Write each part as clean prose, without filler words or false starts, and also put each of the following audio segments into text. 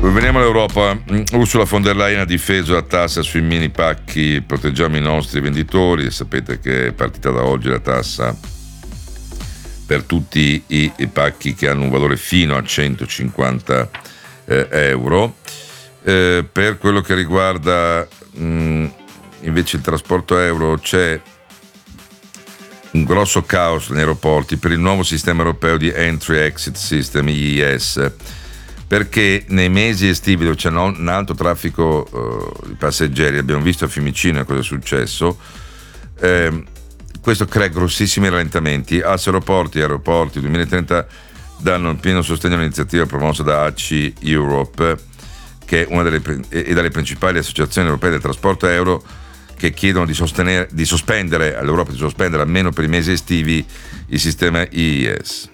Veniamo all'Europa. Ursula von der Leyen ha difeso la tassa sui mini pacchi, proteggiamo i nostri venditori. Sapete che è partita da oggi la tassa per tutti i pacchi che hanno un valore fino a 150 euro. Per quello che riguarda invece il trasporto aereo, c'è un grosso caos negli aeroporti per il nuovo sistema europeo di Entry-Exit System, IES, perché nei mesi estivi dove c'è un alto traffico di passeggeri, abbiamo visto a Fiumicino cosa è successo, questo crea grossissimi rallentamenti. Aeroporti 2030 danno il pieno sostegno all'iniziativa promossa da ACI Europe, che è una dalle principali associazioni europee del trasporto aereo, che chiedono di sospendere all'Europa, di sospendere almeno per i mesi estivi il sistema IES.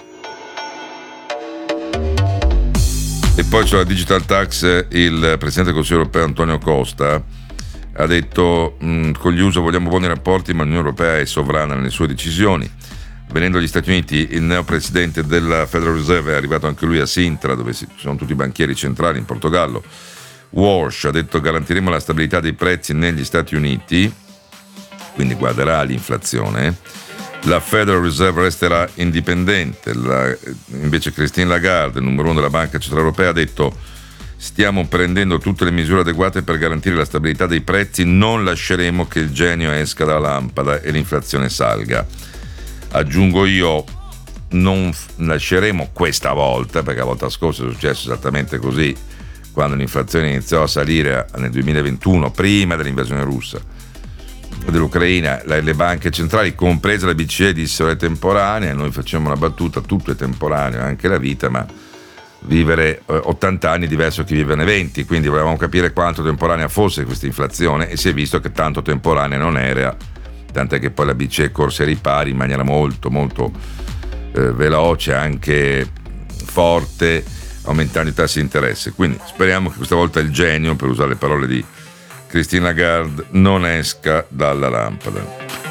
E poi sulla digital tax il Presidente del Consiglio europeo Antonio Costa ha detto con gli USA vogliamo buoni rapporti, ma l'Unione Europea è sovrana nelle sue decisioni. Venendo agli Stati Uniti, il neopresidente della Federal Reserve è arrivato anche lui a Sintra, dove ci sono tutti i banchieri centrali in Portogallo. Walsh ha detto garantiremo la stabilità dei prezzi negli Stati Uniti, quindi guarderà l'inflazione. La Federal Reserve resterà indipendente. Invece Christine Lagarde, il numero uno della Banca Centrale Europea, ha detto stiamo prendendo tutte le misure adeguate per garantire la stabilità dei prezzi, non lasceremo che il genio esca dalla lampada e l'inflazione salga. Aggiungo io, non lasceremo questa volta, perché la volta scorsa è successo esattamente così, quando l'inflazione iniziò a salire nel 2021, prima dell'invasione russa dell'Ucraina. Le banche centrali, compresa la BCE, dissero è temporanea. Noi facciamo una battuta, tutto è temporaneo, anche la vita, ma vivere 80 anni è diverso che viverne 20, quindi volevamo capire quanto temporanea fosse questa inflazione e si è visto che tanto temporanea non era, tant'è che poi la BCE corse ai ripari in maniera molto molto veloce, anche forte, aumentando i tassi di interesse. Quindi speriamo che questa volta il genio, per usare le parole di Christine Lagarde, non esca dalla lampada.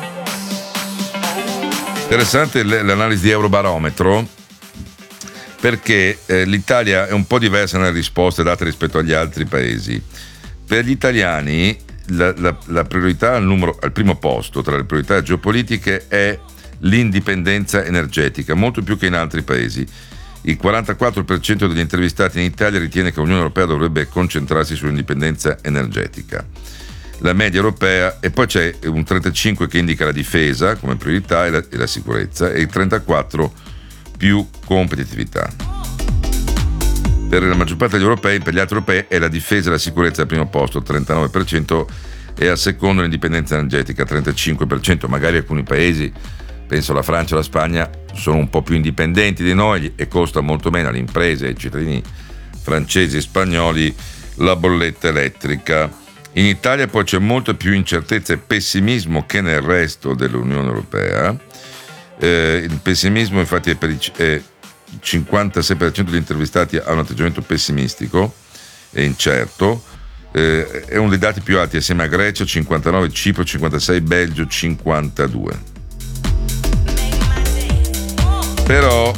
Interessante l'analisi di Eurobarometro, perché l'Italia è un po' diversa nelle risposte date rispetto agli altri paesi. Per gli italiani la priorità al primo posto tra le priorità geopolitiche è l'indipendenza energetica, molto più che in altri paesi. Il 44% degli intervistati in Italia ritiene che l'Unione Europea dovrebbe concentrarsi sull'indipendenza energetica. La media europea, e poi c'è un 35% che indica la difesa come priorità e la sicurezza, e il 34% più competitività. Per la maggior parte degli europei, per gli altri europei, è la difesa e la sicurezza al primo posto, il 39%, e al secondo l'indipendenza energetica, 35%. Magari alcuni paesi, penso alla Francia e alla Spagna, sono un po' più indipendenti di noi e costa molto meno alle imprese e ai cittadini francesi e spagnoli la bolletta elettrica. In Italia poi c'è molta più incertezza e pessimismo che nel resto dell'Unione Europea. Il pessimismo infatti è il 56% degli intervistati ha un atteggiamento pessimistico e incerto. È uno dei dati più alti assieme a Grecia 59, Cipro 56, Belgio 52. Però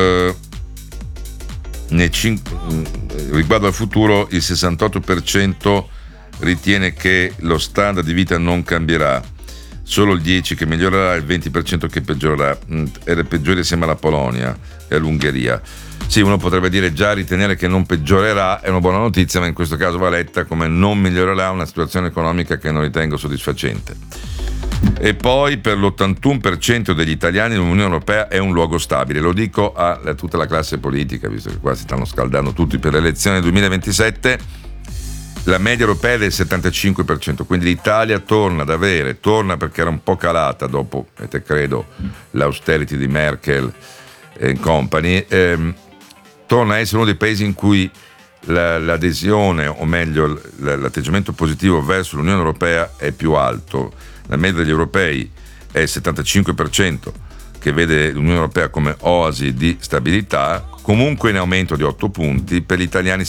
riguardo al futuro il 68% ritiene che lo standard di vita non cambierà, solo il 10% che migliorerà, il 20% che peggiorerà, e le peggiori assieme alla Polonia e all'Ungheria. Sì, uno potrebbe dire già ritenere che non peggiorerà è una buona notizia, ma in questo caso va letta come non migliorerà una situazione economica che non ritengo soddisfacente. E poi per l'81% degli italiani l'Unione Europea è un luogo stabile. Lo dico a tutta la classe politica, visto che qua si stanno scaldando tutti per le elezioni del 2027. La media europea è del 75%, quindi l'Italia torna perché era un po' calata dopo, credo, l'austerity di Merkel e company, torna a essere uno dei paesi in cui l'adesione, o meglio l'atteggiamento positivo verso l'Unione Europea è più alto. La media degli europei è il 75%, che vede l'Unione Europea come oasi di stabilità, comunque in aumento di 8 punti. Per gli italiani